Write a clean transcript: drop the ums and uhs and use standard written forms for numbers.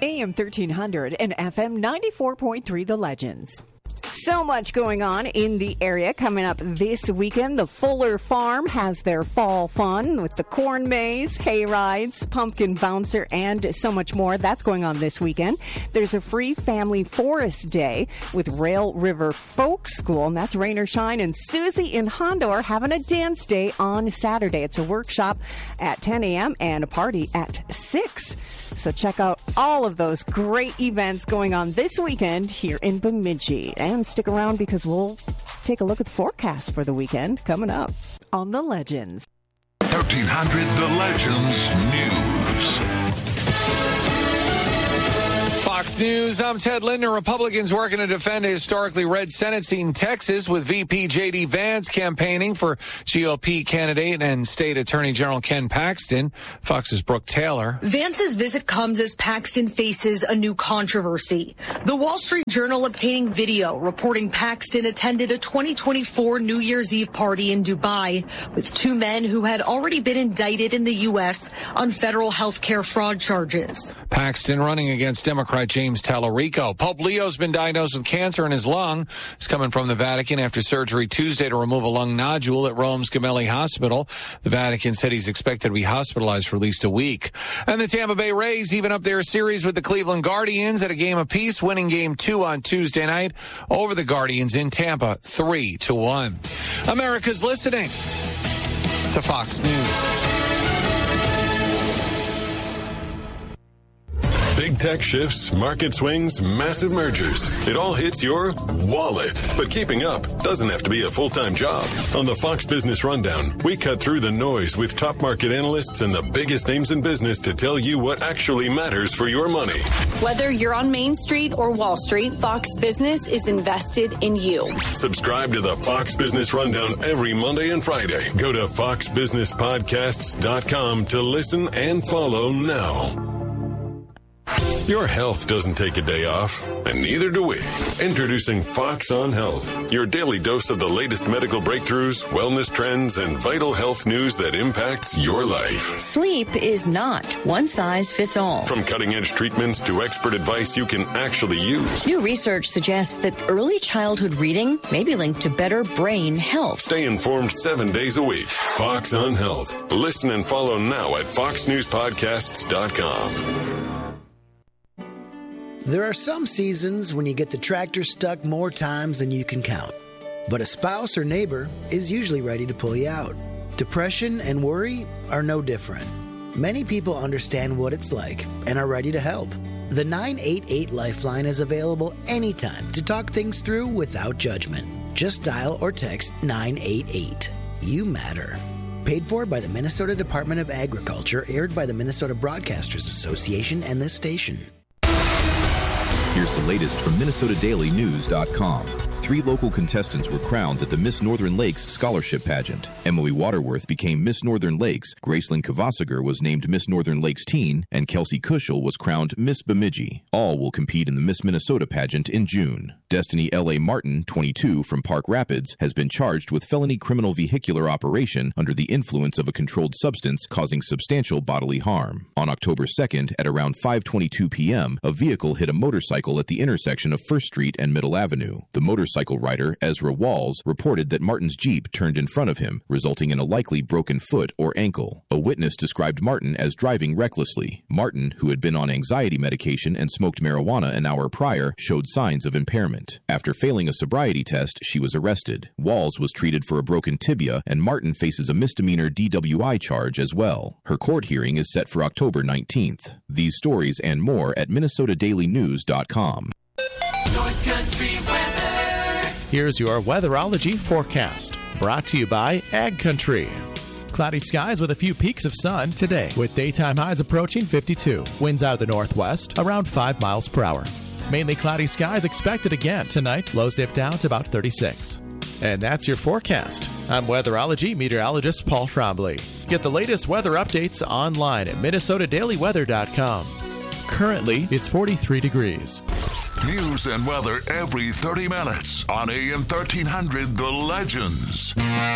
AM 1300 and FM 94.3 The Legends. So much going on in the area coming up this weekend. The Fuller Farm has their fall fun with the corn maze, hay rides, pumpkin bouncer, and so much more. That's going on this weekend. There's a free family forest day with Rail River Folk School, and that's rain or shine. And Susie in Hondo are having a dance day on Saturday. It's a workshop at 10 a.m. and a party at 6. So check out all of those great events going on this weekend here in Bemidji. And stick around because we'll take a look at the forecast for the weekend coming up on The Legends. 1300 The Legends News. Fox News, I'm Ted Linder. Republicans working to defend a historically red Senate seat in Texas with VP J.D. Vance campaigning for GOP candidate and State Attorney General Ken Paxton. Fox's Brooke Taylor. Vance's visit comes as Paxton faces a new controversy. The Wall Street Journal obtaining video reporting Paxton attended a 2024 New Year's Eve party in Dubai with two men who had already been indicted in the U.S. on federal health care fraud charges. Paxton running against Democrat James Tallarico. Pope Leo's been diagnosed with cancer in his lung. He's coming from the Vatican after surgery Tuesday to remove a lung nodule at Rome's Gemelli Hospital. The Vatican said he's expected to be hospitalized for at least a week. And the Tampa Bay Rays even up their series with the Cleveland Guardians at a game apiece, winning Game 2 on Tuesday night over the Guardians in Tampa, 3-1. America's listening to Fox News. Big tech shifts, market swings, massive mergers. It all hits your wallet. But keeping up doesn't have to be a full-time job. On the Fox Business Rundown, we cut through the noise with top market analysts and the biggest names in business to tell you what actually matters for your money. Whether you're on Main Street or Wall Street, Fox Business is invested in you. Subscribe to the Fox Business Rundown every Monday and Friday. Go to foxbusinesspodcasts.com to listen and follow now. Your health doesn't take a day off, and neither do we. Introducing Fox on Health, your daily dose of the latest medical breakthroughs, wellness trends, and vital health news that impacts your life. Sleep is not one size fits all. From cutting-edge treatments to expert advice you can actually use. New research suggests that early childhood reading may be linked to better brain health. Stay informed 7 days a week. Fox on Health. Listen and follow now at foxnewspodcasts.com. There are some seasons when you get the tractor stuck more times than you can count. But a spouse or neighbor is usually ready to pull you out. Depression and worry are no different. Many people understand what it's like and are ready to help. The 988 Lifeline is available anytime to talk things through without judgment. Just dial or text 988. You matter. Paid for by the Minnesota Department of Agriculture, aired by the Minnesota Broadcasters Association and this station. Here's the latest from MinnesotaDailyNews.com. 3 local contestants were crowned at the Miss Northern Lakes Scholarship Pageant. Emily Waterworth became Miss Northern Lakes, Gracelyn Kavasager was named Miss Northern Lakes Teen, and Kelsey Kushel was crowned Miss Bemidji. All will compete in the Miss Minnesota pageant in June. Destiny L.A. Martin, 22, from Park Rapids, has been charged with felony criminal vehicular operation under the influence of a controlled substance causing substantial bodily harm. On October 2nd, at around 5:22 p.m., a vehicle hit a motorcycle at the intersection of 1st Street and Middle Avenue. The motorcycle rider, Ezra Walls, reported that Martin's Jeep turned in front of him, resulting in a likely broken foot or ankle. A witness described Martin as driving recklessly. Martin, who had been on anxiety medication and smoked marijuana an hour prior, showed signs of impairment. After failing a sobriety test, she was arrested. Walls was treated for a broken tibia, and Martin faces a misdemeanor DWI charge as well. Her court hearing is set for October 19th. These stories and more at MinnesotaDailyNews.com. North Country weather. Here's your weatherology forecast, brought to you by Ag Country. Cloudy skies with a few peaks of sun today, with daytime highs approaching 52. Winds out of the northwest, around 5 miles per hour. Mainly cloudy skies expected again tonight. Lows dip down to about 36. And that's your forecast. I'm weatherology meteorologist Paul Trombley. Get the latest weather updates online at MinnesotaDailyWeather.com. Currently, it's 43 degrees. News and weather every 30 minutes on AM 1300 The Legends.